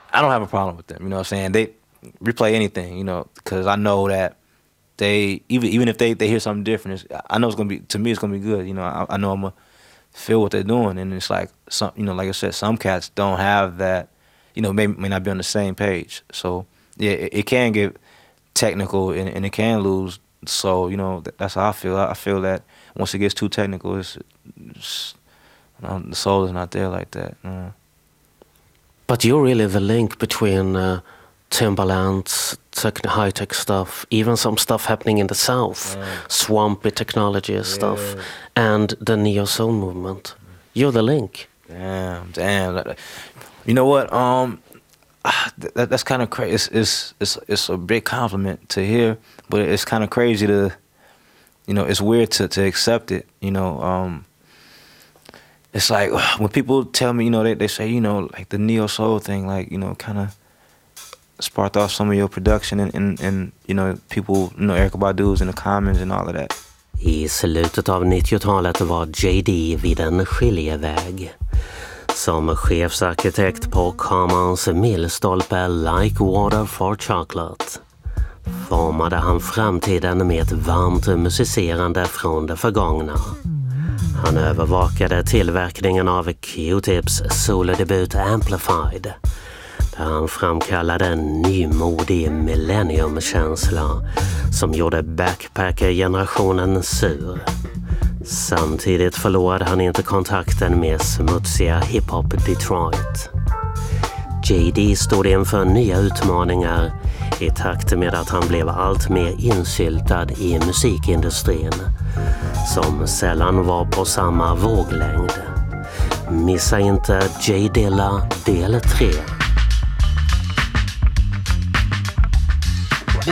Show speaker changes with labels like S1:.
S1: I don't have a problem with them. You know what I'm saying? They replay anything, you know, because I know that they even if they hear something different, I know it's gonna be, to me it's gonna be good. You know, I know I'm gonna feel what they're doing, and it's like some, you know, like I said, some cats don't have that. You know, may not be on the same page. So yeah, it can get technical and it can lose. So you know, that's how I feel. I feel that once it gets too technical, it's the soul is not there like that.
S2: But you're really the link between Timbaland's high-tech stuff, even some stuff happening in the South, swampy technology stuff, and the neo-soul movement. You're the link.
S1: Damn. You know what? That's kind of crazy. It's a big compliment to hear, but it's kind of crazy to, you know, it's weird to accept it. You know, it's like when people tell me, you know, they say, you know, like the neo-soul thing, like, you know, kind of sparked off some of your production and you know, people, you know, Erykah Badu's in the Commons and all of that.
S2: I slutet av 90-talet var JD vid en skiljeväg. Som chefsarkitekt på Commons milstolpe Like Water for Chocolate formade han framtiden med ett varmt musicerande från det förgångna. Han övervakade tillverkningen av Q-Tips solodebut Amplified, där han framkallade en nymodig millenniumkänsla som gjorde backpacker-generationen sur. Samtidigt förlorade han inte kontakten med smutsiga hiphop Detroit. JD stod inför nya utmaningar i takt med att han blev allt mer insyltad i musikindustrin, som sällan var på samma våglängd. Missa inte J Dilla del 3.